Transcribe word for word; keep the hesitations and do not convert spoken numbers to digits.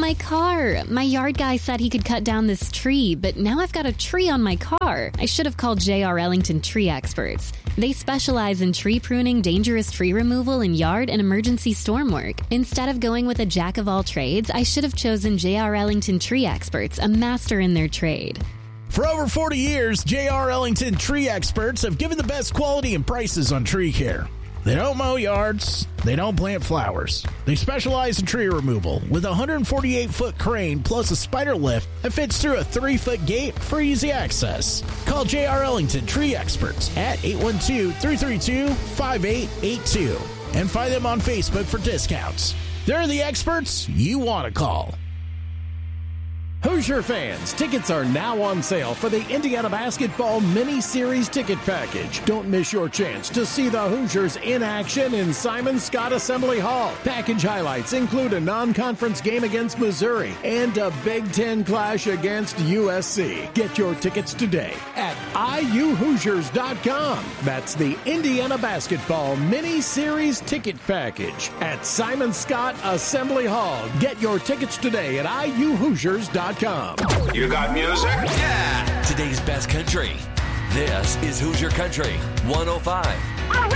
my car. My yard guy said he could cut down this tree, but now I've got a tree on my car. I should have called J R. Ellington Tree Experts. They specialize in tree pruning, dangerous tree removal, and yard and emergency storm work. Instead of going with a jack of all trades, I should have chosen J R. Ellington Tree Experts, a master in their trade. For over forty years, J R. Ellington Tree Experts have given the best quality and prices on tree care. They don't mow yards. They don't plant flowers. They specialize in tree removal with a one hundred forty-eight foot crane plus a spider lift that fits through a three foot gate for easy access. Call J R. Ellington Tree Experts at eight one two, three three two, five eight eight two and find them on Facebook for discounts. They're the experts you want to call. Hoosier fans, tickets are now on sale for the Indiana Basketball Mini-Series ticket package. Don't miss your chance to see the Hoosiers in action in Simon Scott Assembly Hall. Package highlights include a non-conference game against Missouri and a Big Ten clash against U S C. Get your tickets today at I U Hoosiers dot com. That's the Indiana Basketball Mini-Series ticket package at Simon Scott Assembly Hall. Get your tickets today at I U Hoosiers dot com. You got music? Yeah! Today's best country. This is Hoosier Country one oh five.